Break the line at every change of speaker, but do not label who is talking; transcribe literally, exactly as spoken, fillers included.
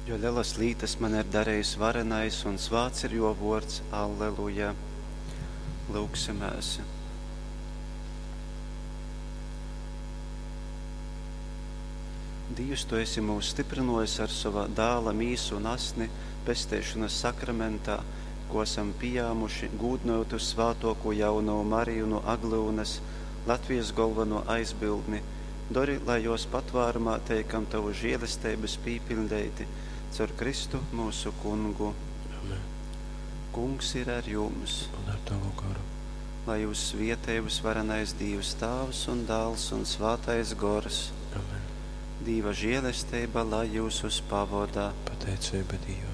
Jo lielas lītas man ir darējis varenais un svāts ir jo vords. Alleluja. Lūksimies. Dievs, tu esi mūs stiprinojis ar sava dāla mīsu un asni pestēšanas sakramentā, ko esam pieņēmuši, gūdnot uz svātoko jauno Mariju no Aglūnas, Latvijas galveno aizbildni. Dori, lai jos patvārumā teikam tavu žēlastības pīpildēti, caur Kristu mūsu kungu.
Amen.
Kungs ir ar jums.
Un ar tavu garu.
Lai jūs svietējus varenais Dievs Tēvs un Dēls un Svātais Gors.
Amen.
Dieva žēlastība, lai jūs uz pavodā.
Pateicība Dievam.